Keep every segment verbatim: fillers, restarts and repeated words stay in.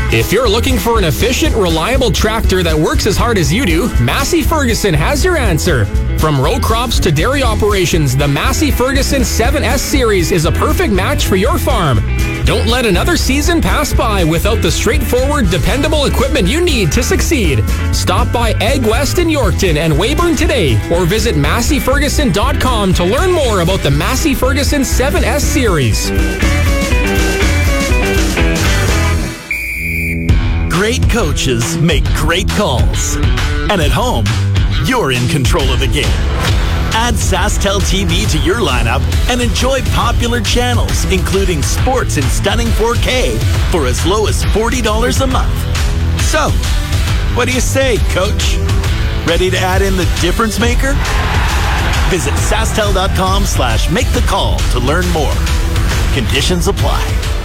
If you're looking for an efficient, reliable tractor that works as hard as you do, Massey Ferguson has your answer. From row crops to dairy operations, the Massey Ferguson seven S Series is a perfect match for your farm. Don't let another season pass by without the straightforward, dependable equipment you need to succeed. Stop by Egg West in Yorkton and Weyburn today, or visit Massey Ferguson dot com to learn more about the Massey Ferguson seven S Series. Great coaches make great calls. And at home, you're in control of the game. Add SaskTel T V to your lineup and enjoy popular channels, including sports in stunning four K for as low as forty dollars a month. So, what do you say, Coach? Ready to add in the difference maker? Visit SaskTel.com slash make the call to learn more. Conditions apply.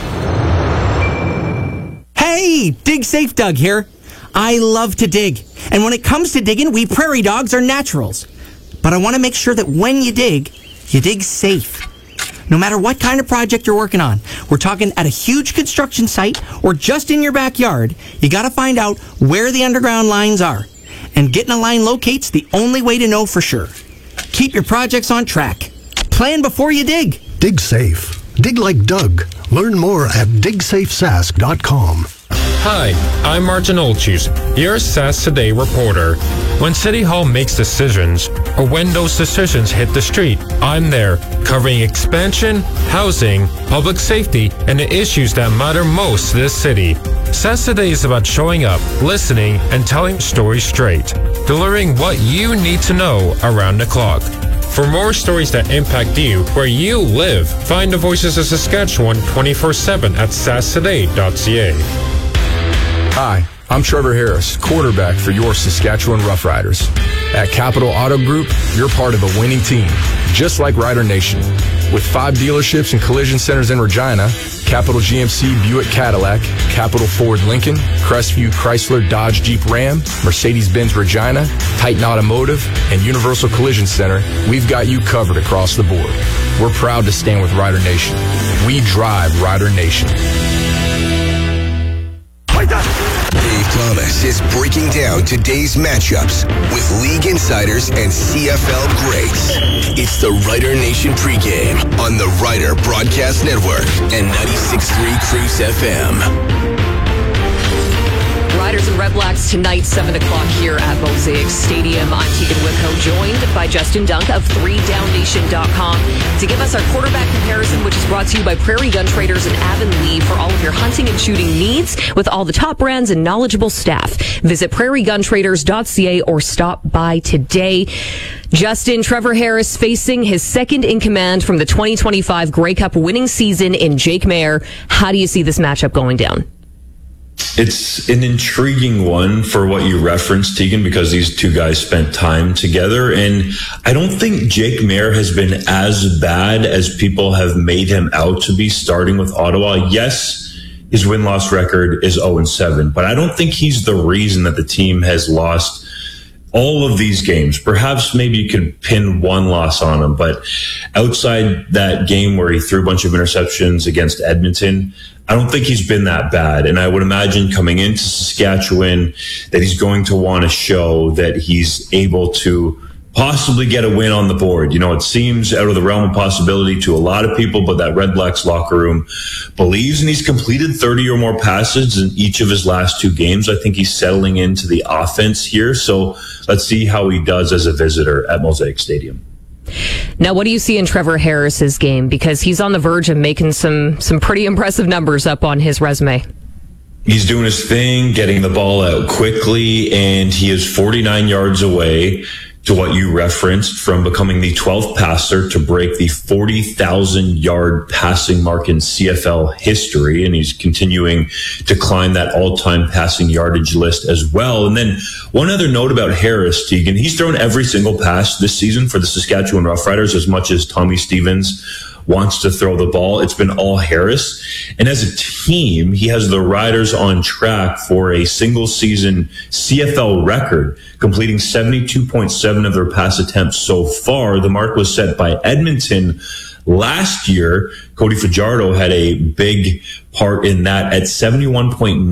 Hey, Dig Safe Doug here. I love to dig. And when it comes to digging, we prairie dogs are naturals. But I want to make sure that when you dig, you dig safe. No matter what kind of project you're working on, we're talking at a huge construction site or just in your backyard, you got to find out where the underground lines are. And getting a line locate's the only way to know for sure. Keep your projects on track. Plan before you dig. Dig safe. Dig like Doug. Learn more at dig safe sask dot com. Hi, I'm Martin Olchus, your Sask Today reporter. When City Hall makes decisions, or when those decisions hit the street, I'm there, covering expansion, housing, public safety, and the issues that matter most to this city. Sask Today is about showing up, listening, and telling stories straight, delivering what you need to know around the clock. For more stories that impact you where you live, find the Voices of Saskatchewan twenty-four seven at sask today dot c a. Hi, I'm Trevor Harris, quarterback for your Saskatchewan Roughriders. At Capital Auto Group, you're part of a winning team, just like Rider Nation. With five dealerships and collision centers in Regina, Capital G M C Buick Cadillac, Capital Ford Lincoln, Crestview Chrysler Dodge Jeep Ram, Mercedes-Benz Regina, Titan Automotive, and Universal Collision Center, we've got you covered across the board. We're proud to stand with Rider Nation. We drive Rider Nation. Dave Thomas is breaking down today's matchups with league insiders and C F L greats. It's the Rider Nation pregame on the Rider Broadcast Network and ninety-six point three Cruise F M. Riders and Red Blacks tonight, seven o'clock here at Mosaic Stadium. I'm Tegan Wicko, joined by Justin Dunk of three down nation dot com to give us our quarterback comparison, which is brought to you by Prairie Gun Traders and Avonlea for all of your hunting and shooting needs with all the top brands and knowledgeable staff. Visit prairie gun traders dot c a or stop by today. Justin, Trevor Harris facing his second in command from the twenty twenty-five Grey Cup winning season in Jake Maier. How do you see this matchup going down? It's an intriguing one for what you referenced, Tegan, because these two guys spent time together. And I don't think Jake Maier has been as bad as people have made him out to be starting with Ottawa. Yes, his win-loss record is oh and seven, but I don't think he's the reason that the team has lost all of these games. Perhaps maybe you could pin one loss on him, but outside that game where he threw a bunch of interceptions against Edmonton, I don't think he's been that bad. And I would imagine coming into Saskatchewan that he's going to want to show that he's able to possibly get a win on the board. You know, it seems out of the realm of possibility to a lot of people, but that Red Blacks locker room believes, and he's completed thirty or more passes in each of his last two games. I think he's settling into the offense here. So let's see how he does as a visitor at Mosaic Stadium. Now, what do you see in Trevor Harris's game? Because he's on the verge of making some some pretty impressive numbers up on his resume. He's doing his thing, getting the ball out quickly, and he is forty-nine yards away to what you referenced from becoming the twelfth passer to break the forty thousand yard passing mark in C F L history. And he's continuing to climb that all-time passing yardage list as well. And then one other note about Harris, Tegan, he's thrown every single pass this season for the Saskatchewan Roughriders as much as Tommy Stevens wants to throw the ball. It's been all Harris. And as a team, he has the Riders on track for a single season C F L record, completing seventy-two point seven of their pass attempts so far. The mark was set by Edmonton last year. Cody Fajardo had a big part in that at seventy-one point nine.